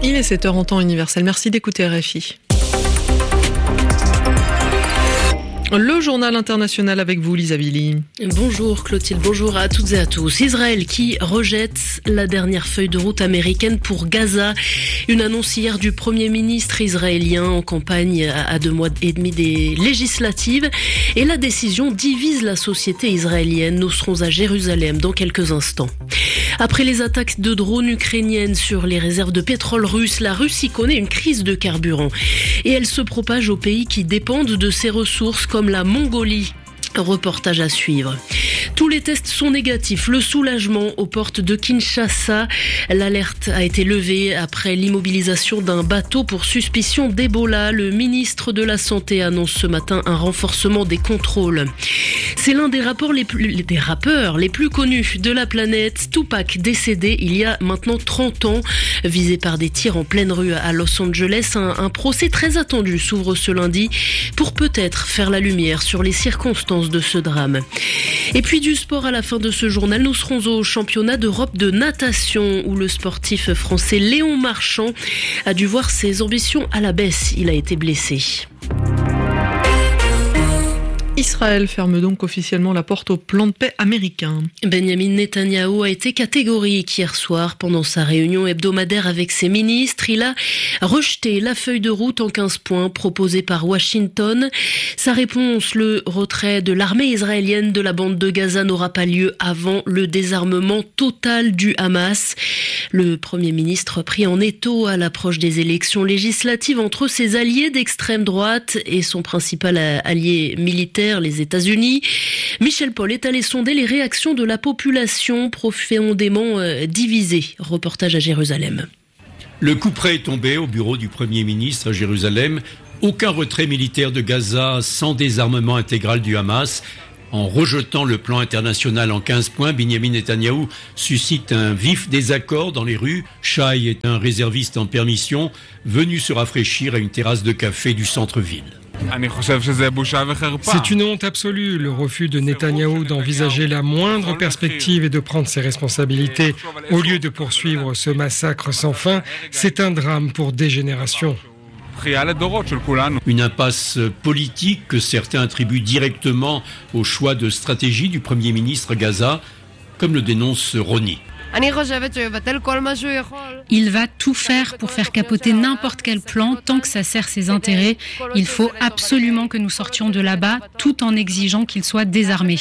Il est 7h en temps universel. Merci d'écouter RFI. Le journal international avec vous, Lisa Billy. Bonjour Clotilde, bonjour à toutes et à tous. Israël qui rejette la dernière feuille de route américaine pour Gaza. Une annonce hier du Premier ministre israélien en campagne à 2 mois et demi des législatives. Et la décision divise la société israélienne. Nous serons à Jérusalem dans quelques instants. Après les attaques de drones ukrainiennes sur les réserves de pétrole russes, la Russie connaît une crise de carburant. Et elle se propage aux pays qui dépendent de ses ressources comme la Mongolie. Reportage à suivre. Tous les tests sont négatifs. Le soulagement aux portes de Kinshasa. L'alerte a été levée après l'immobilisation d'un bateau pour suspicion d'Ebola. Le ministre de la Santé annonce ce matin un renforcement des contrôles. C'est l'un des rappeurs les plus connus de la planète. Tupac, décédé il y a maintenant 30 ans, visé par des tirs en pleine rue à Los Angeles. Un procès très attendu s'ouvre ce lundi pour peut-être faire la lumière sur les circonstances de ce drame. Et puis du sport à la fin de ce journal, nous serons au championnat d'Europe de natation où le sportif français Léon Marchand a dû voir ses ambitions à la baisse. Il a été blessé. Israël ferme donc officiellement la porte au plan de paix américain. Benjamin Netanyahou a été catégorique hier soir pendant sa réunion hebdomadaire avec ses ministres. Il a rejeté la feuille de route en 15 points proposée par Washington. Sa réponse, le retrait de l'armée israélienne de la bande de Gaza n'aura pas lieu avant le désarmement total du Hamas. Le Premier ministre pris en étau à l'approche des élections législatives entre ses alliés d'extrême droite et son principal allié militaire, les États-Unis. Michel Paul est allé sonder les réactions de la population profondément divisée. Reportage à Jérusalem. Le coup près est tombé au bureau du Premier ministre à Jérusalem. Aucun retrait militaire de Gaza sans désarmement intégral du Hamas. En rejetant le plan international en 15 points, Benjamin Netanyahou suscite un vif désaccord dans les rues. Shai est un réserviste en permission venu se rafraîchir à une terrasse de café du centre-ville. C'est une honte absolue, le refus de Netanyahou d'envisager la moindre perspective et de prendre ses responsabilités au lieu de poursuivre ce massacre sans fin. C'est un drame pour des générations. Une impasse politique que certains attribuent directement au choix de stratégie du Premier ministre Gaza, comme le dénonce Roni. Il va tout faire pour faire capoter n'importe quel plan tant que ça sert ses intérêts. Il faut absolument que nous sortions de là-bas tout en exigeant qu'il soit désarmé.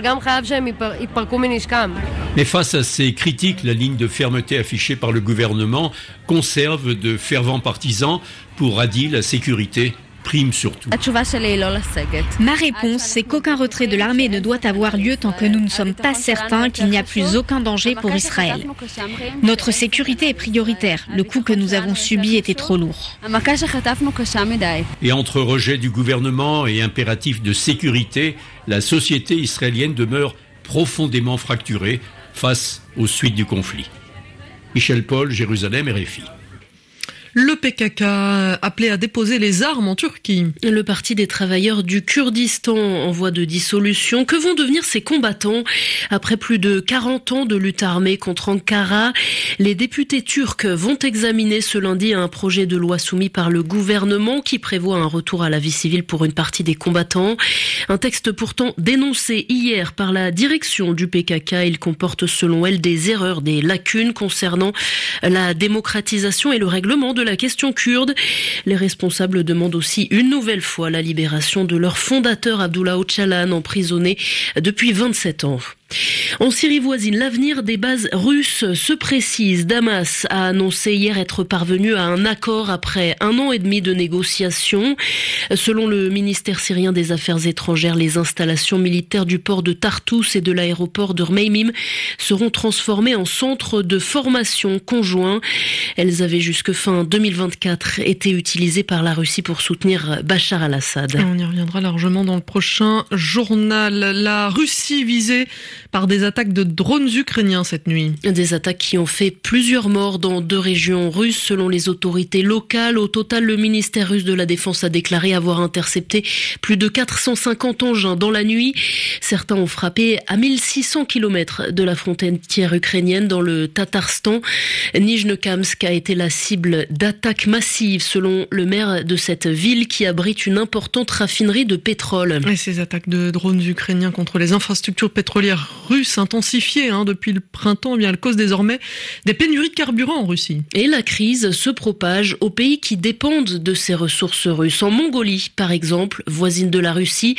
Mais face à ces critiques, la ligne de fermeté affichée par le gouvernement conserve de fervents partisans. Pour Adi, la sécurité prime surtout. Ma réponse, c'est qu'aucun retrait de l'armée ne doit avoir lieu tant que nous ne sommes pas certains qu'il n'y a plus aucun danger pour Israël. Notre sécurité est prioritaire. Le coup que nous avons subi était trop lourd. Et entre rejet du gouvernement et impératif de sécurité, la société israélienne demeure profondément fracturée face aux suites du conflit. Michel Paul, Jérusalem, RFI. Le PKK appelé à déposer les armes en Turquie. Le Parti des travailleurs du Kurdistan en voie de dissolution. Que vont devenir ces combattants après plus de 40 ans de lutte armée contre Ankara? Les députés turcs vont examiner ce lundi un projet de loi soumis par le gouvernement qui prévoit un retour à la vie civile pour une partie des combattants. Un texte pourtant dénoncé hier par la direction du PKK. Il comporte selon elle des erreurs, des lacunes concernant la démocratisation et le règlement de la question kurde. Les responsables demandent aussi une nouvelle fois la libération de leur fondateur Abdullah Öcalan, emprisonné depuis 27 ans. En Syrie voisine, l'avenir des bases russes se précise. Damas a annoncé hier être parvenu à un accord après 1 an et demi de négociations. Selon le ministère syrien des Affaires étrangères, les installations militaires du port de Tartus et de l'aéroport de Rmeimim seront transformées en centres de formation conjoints. Elles avaient jusque fin 2024 été utilisées par la Russie pour soutenir Bachar al-Assad. On y reviendra largement dans le prochain journal. La Russie visée par des attaques de drones ukrainiens cette nuit. Des attaques qui ont fait plusieurs morts dans 2 régions russes selon les autorités locales. Au total, le ministère russe de la Défense a déclaré avoir intercepté plus de 450 engins dans la nuit. Certains ont frappé à 1600 km de la frontière ukrainienne dans le Tatarstan. Nijnekamsk a été la cible d'attaques massives selon le maire de cette ville qui abrite une importante raffinerie de pétrole. Et ces attaques de drones ukrainiens contre les infrastructures pétrolières russes intensifiées depuis le printemps, elles causent désormais des pénuries de carburant en Russie. Et la crise se propage aux pays qui dépendent de ces ressources russes. En Mongolie, par exemple, voisine de la Russie,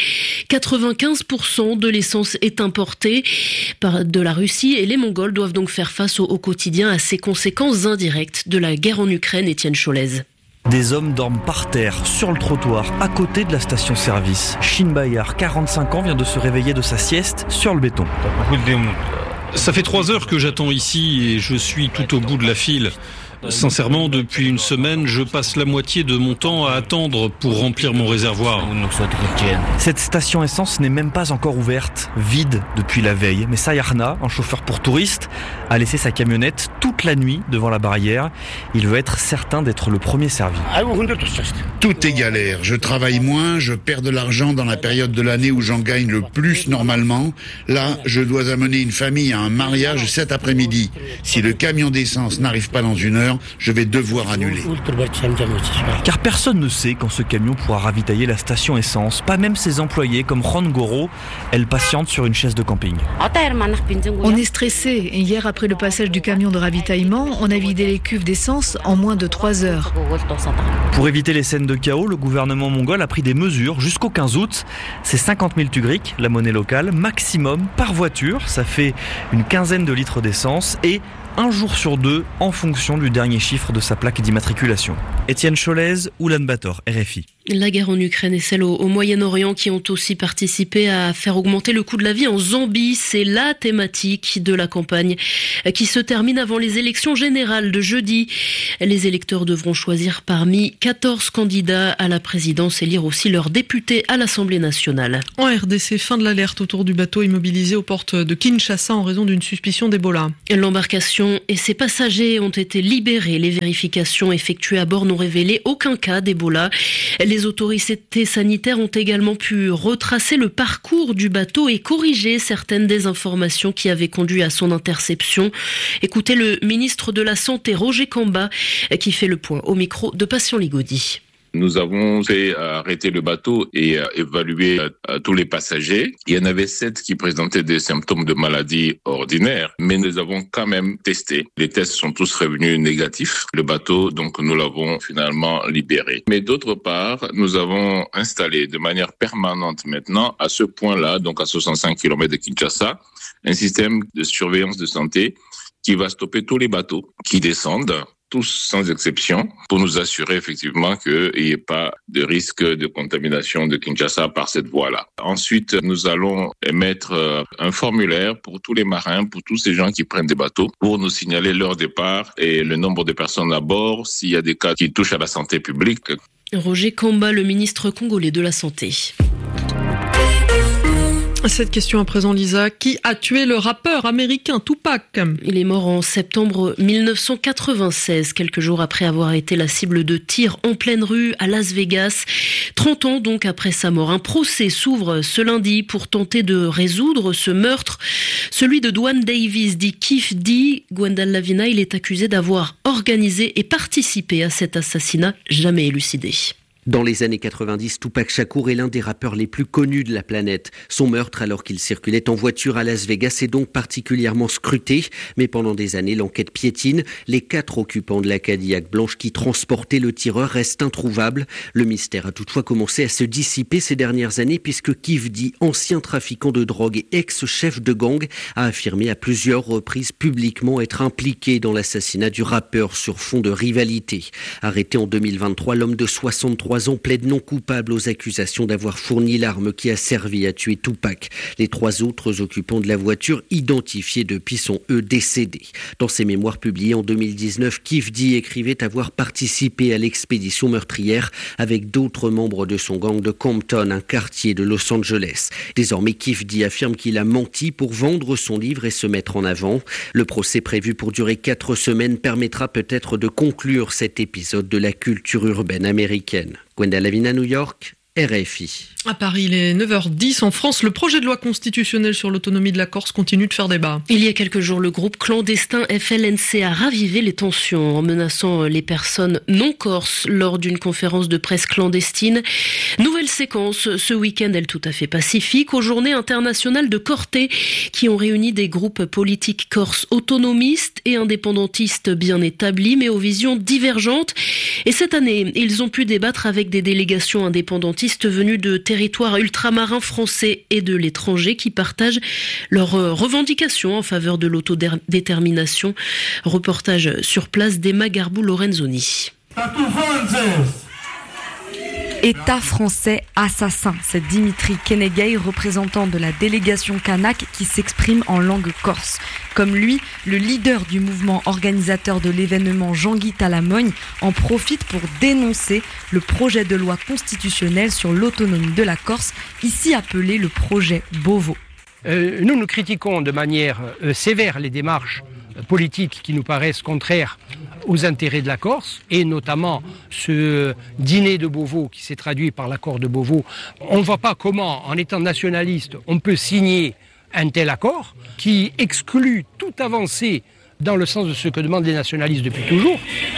95% de l'essence est importée de la Russie et les Mongols doivent donc faire face au quotidien à ces conséquences indirectes de la guerre en Ukraine. Étienne Cholez. Des hommes dorment par terre, sur le trottoir, à côté de la station-service. Shin Bayar, 45 ans, vient de se réveiller de sa sieste sur le béton. Ça fait 3 heures que j'attends ici et je suis tout au bout de la file. Sincèrement, depuis une semaine, je passe la moitié de mon temps à attendre pour remplir mon réservoir. Cette station essence n'est même pas encore ouverte, vide depuis la veille. Mais Sayarna, un chauffeur pour touristes, a laissé sa camionnette toute la nuit devant la barrière. Il veut être certain d'être le premier servi. Tout est galère. Je travaille moins, je perds de l'argent dans la période de l'année où j'en gagne le plus normalement. Là, je dois amener une famille à un mariage cet après-midi. Si le camion d'essence n'arrive pas dans une heure, je vais devoir annuler. Car personne ne sait quand ce camion pourra ravitailler la station essence, pas même ses employés comme Ron Goro. Elle patiente sur une chaise de camping. On est stressé et hier après le passage du camion de ravitaillement, on a vidé les cuves d'essence en moins de 3 heures. Pour éviter les scènes de chaos, le gouvernement mongol a pris des mesures jusqu'au 15 août. C'est 50 000 tugriks, la monnaie locale, maximum par voiture. Ça fait une quinzaine de litres d'essence et 1 jour sur 2 en fonction du dernier chiffre de sa plaque d'immatriculation. Étienne Cholez, Oulan-Bator, RFI. La guerre en Ukraine et celle au Moyen-Orient qui ont aussi participé à faire augmenter le coût de la vie en Zambie. C'est la thématique de la campagne qui se termine avant les élections générales de jeudi. Les électeurs devront choisir parmi 14 candidats à la présidence et élire aussi leurs députés à l'Assemblée nationale. En RDC, fin de l'alerte autour du bateau immobilisé aux portes de Kinshasa en raison d'une suspicion d'Ebola. L'embarcation et ses passagers ont été libérés. Les vérifications effectuées à bord n'ont révélé aucun cas d'Ebola. Les autorités sanitaires ont également pu retracer le parcours du bateau et corriger certaines des informations qui avaient conduit à son interception. Écoutez le ministre de la Santé, Roger Kamba, qui fait le point au micro de Patient Ligodi. Nous avons fait arrêter le bateau et évaluer tous les passagers. Il y en avait 7 qui présentaient des symptômes de maladie ordinaire, mais nous avons quand même testé. Les tests sont tous revenus négatifs. Le bateau, donc, nous l'avons finalement libéré. Mais d'autre part, nous avons installé de manière permanente maintenant, à ce point-là, donc à 65 km de Kinshasa, un système de surveillance de santé qui va stopper tous les bateaux qui descendent, tous sans exception, pour nous assurer effectivement qu'il n'y ait pas de risque de contamination de Kinshasa par cette voie-là. Ensuite, nous allons émettre un formulaire pour tous les marins, pour tous ces gens qui prennent des bateaux, pour nous signaler leur départ et le nombre de personnes à bord, s'il y a des cas qui touchent à la santé publique. Roger Kamba, le ministre congolais de la Santé. Cette question à présent, Lisa. Qui a tué le rappeur américain Tupac ? Il est mort en septembre 1996, quelques jours après avoir été la cible de tirs en pleine rue à Las Vegas. 30 ans donc après sa mort. Un procès s'ouvre ce lundi pour tenter de résoudre ce meurtre. Celui de Dwan Davis, dit Kif D. Gwendal Lavina, il est accusé d'avoir organisé et participé à cet assassinat jamais élucidé. Dans les années 90, Tupac Shakur est l'un des rappeurs les plus connus de la planète. Son meurtre, alors qu'il circulait en voiture à Las Vegas, est donc particulièrement scruté. Mais pendant des années, l'enquête piétine. Les 4 occupants de la Cadillac blanche qui transportaient le tireur restent introuvables. Le mystère a toutefois commencé à se dissiper ces dernières années puisque Kif D, ancien trafiquant de drogue et ex-chef de gang, a affirmé à plusieurs reprises publiquement être impliqué dans l'assassinat du rappeur sur fond de rivalité. Arrêté en 2023, l'homme de 63 33 ans, plaide non coupable aux accusations d'avoir fourni l'arme qui a servi à tuer Tupac. Les 3 autres occupants de la voiture, identifiés depuis, sont eux décédés. Dans ses mémoires publiées en 2019, Kifdi écrivait avoir participé à l'expédition meurtrière avec d'autres membres de son gang de Compton, un quartier de Los Angeles. Désormais, Kifdi affirme qu'il a menti pour vendre son livre et se mettre en avant. Le procès prévu pour durer 4 semaines permettra peut-être de conclure cet épisode de la culture urbaine américaine. Gwenda Lavina, New York, RFI. À Paris, il est 9h10. En France, le projet de loi constitutionnelle sur l'autonomie de la Corse continue de faire débat. Il y a quelques jours, le groupe clandestin FLNC a ravivé les tensions en menaçant les personnes non corses lors d'une conférence de presse clandestine. Nouvelle séquence, ce week-end, elle tout à fait pacifique, aux journées internationales de Corté, qui ont réuni des groupes politiques corses autonomistes et indépendantistes bien établis, mais aux visions divergentes. Et cette année, ils ont pu débattre avec des délégations indépendantistes venus de territoires ultramarins français et de l'étranger qui partagent leurs revendications en faveur de l'autodétermination. Reportage sur place d'Emma Garbou-Lorenzoni. État français assassin, c'est Dimitri Kenegay, représentant de la délégation kanak qui s'exprime en langue corse. Comme lui, le leader du mouvement organisateur de l'événement Jean-Guy Talamogne en profite pour dénoncer le projet de loi constitutionnelle sur l'autonomie de la Corse, ici appelé le projet Beauvau. Nous critiquons de manière sévère les démarches politiques qui nous paraissent contraires aux intérêts de la Corse, et notamment ce dîner de Beauvau qui s'est traduit par l'accord de Beauvau. On ne voit pas comment, en étant nationaliste, on peut signer un tel accord qui exclut toute avancée dans le sens de ce que demandent les nationalistes depuis toujours.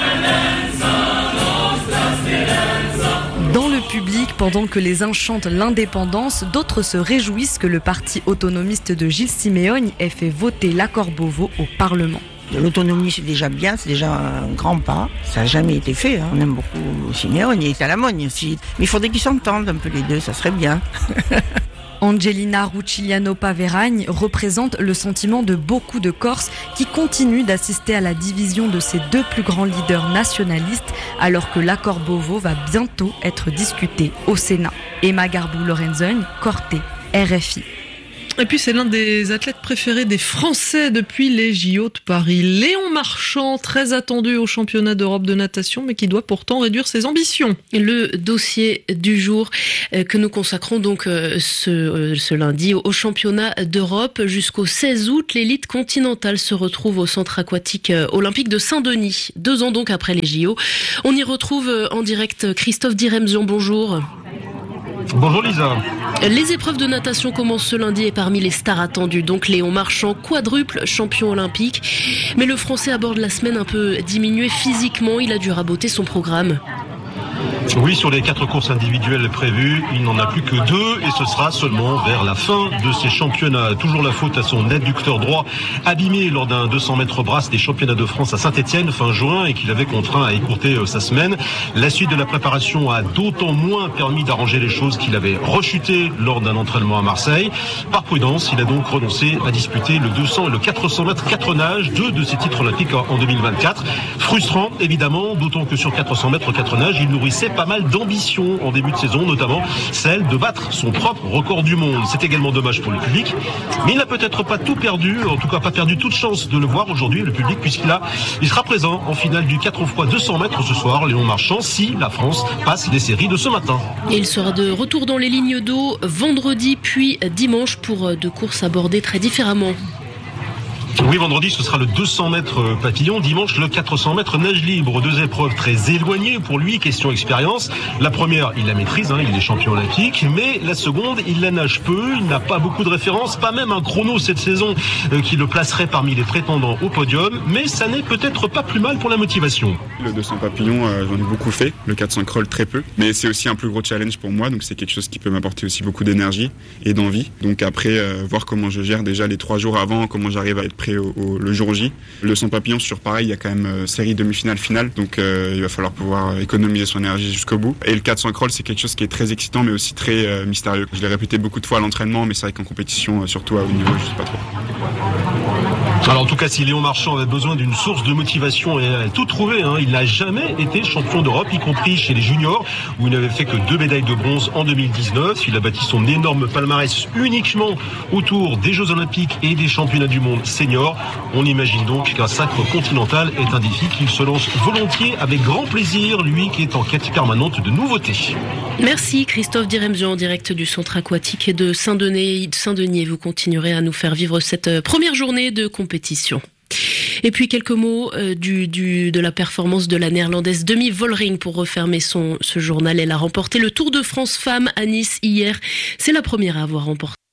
Dans le public, pendant que les uns chantent l'indépendance, d'autres se réjouissent que le parti autonomiste de Gilles Simeone ait fait voter l'accord Beauvau au Parlement. L'autonomie, c'est déjà bien, c'est déjà un grand pas. Ça n'a jamais été fait. On aime beaucoup Simeone et Talamogne aussi. Mais il faudrait qu'ils s'entendent un peu les deux, ça serait bien. Angelina Ruciliano-Paveragne représente le sentiment de beaucoup de Corses qui continuent d'assister à la division de ces 2 plus grands leaders nationalistes alors que l'accord Beauvau va bientôt être discuté au Sénat. Emma Garbou-Lorenzoni, Corté, RFI. Et puis c'est l'un des athlètes préférés des Français depuis les JO de Paris. Léon Marchand, très attendu au championnat d'Europe de natation, mais qui doit pourtant réduire ses ambitions. Le dossier du jour que nous consacrons donc ce lundi au championnat d'Europe. Jusqu'au 16 août, l'élite continentale se retrouve au centre aquatique olympique de Saint-Denis. 2 ans donc après les JO. On y retrouve en direct Christophe Diremzian. Bonjour. Bonjour Lisa. Les épreuves de natation commencent ce lundi et parmi les stars attendues, donc Léon Marchand, quadruple champion olympique. Mais le Français aborde la semaine un peu diminué physiquement, il a dû raboter son programme. Oui, sur les 4 courses individuelles prévues, il n'en a plus que 2 et ce sera seulement vers la fin de ces championnats. Toujours la faute à son adducteur droit, abîmé lors d'un 200 mètres brasse des championnats de France à Saint-Etienne fin juin et qu'il avait contraint à écourter sa semaine. La suite de la préparation a d'autant moins permis d'arranger les choses qu'il avait rechuté lors d'un entraînement à Marseille. Par prudence, il a donc renoncé à disputer le 200 et le 400 mètres 4 nages, 2 de ses titres olympiques en 2024. Frustrant, évidemment, d'autant que sur 400 mètres 4 nages, il nourrissait pas mal d'ambition en début de saison, notamment celle de battre son propre record du monde. C'est également dommage pour le public, mais il n'a peut-être pas tout perdu, en tout cas pas perdu toute chance de le voir aujourd'hui, le public, il sera présent en finale du 4x200 mètres ce soir, Léon Marchand, si la France passe les séries de ce matin. Et il sera de retour dans les lignes d'eau vendredi puis dimanche pour 2 courses abordées très différemment. Oui, vendredi, ce sera le 200 mètres papillon. Dimanche, le 400 mètres nage libre. 2 épreuves très éloignées pour lui, question expérience. La première, il la maîtrise, il est champion olympique. Mais la seconde, il la nage peu. Il n'a pas beaucoup de références, pas même un chrono cette saison qui le placerait parmi les prétendants au podium. Mais ça n'est peut-être pas plus mal pour la motivation. Le 200 papillon, j'en ai beaucoup fait. Le 400 crawl, très peu. Mais c'est aussi un plus gros challenge pour moi. Donc c'est quelque chose qui peut m'apporter aussi beaucoup d'énergie et d'envie. Donc après, voir comment je gère déjà les 3 jours avant, comment j'arrive à être prêt le jour J. Le 100 papillon, sur pareil, il y a quand même série demi-finale, finale, donc il va falloir pouvoir économiser son énergie jusqu'au bout. Et le 400 crawl, c'est quelque chose qui est très excitant, mais aussi très mystérieux. Je l'ai répété beaucoup de fois à l'entraînement, mais c'est vrai qu'en compétition, surtout à haut niveau, je sais pas trop. Alors en tout cas, si Léon Marchand avait besoin d'une source de motivation, et elle a tout trouvé, il n'a jamais été champion d'Europe, y compris chez les juniors, où il n'avait fait que 2 médailles de bronze en 2019. Il a bâti son énorme palmarès uniquement autour des Jeux Olympiques et des championnats du monde senior. On imagine donc qu'un sacre continental est un défi qu'il se lance volontiers avec grand plaisir, lui qui est en quête permanente de nouveautés. Merci Christophe Diremzian en direct du centre aquatique de Saint-Denis. Vous continuerez à nous faire vivre cette première journée de compétition. Et puis quelques mots de la performance de la néerlandaise Demi Vollering pour refermer ce journal. Elle a remporté le Tour de France Femmes à Nice hier. C'est la première à avoir remporté